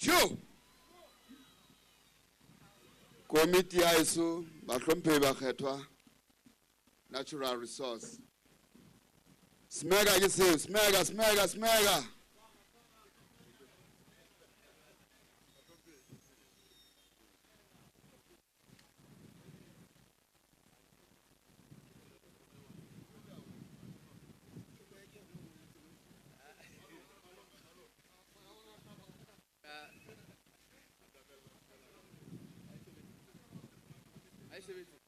Sho. Committee ISO, Baklompe Bakhetwa, Natural Resource. Smega, you say, smega. I see it.